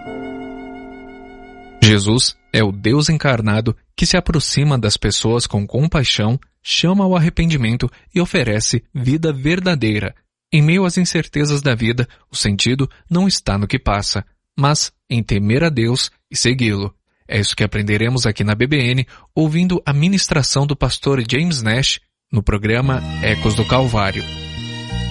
Jesus é o Deus encarnado que se aproxima das pessoas com compaixão, chama ao arrependimento e oferece vida verdadeira. Em meio às incertezas da vida, o sentido não está no que passa, mas em temer a Deus e segui-lo. É isso que aprenderemos aqui na BBN, ouvindo a ministração do pastor James Nash no programa Ecos do Calvário.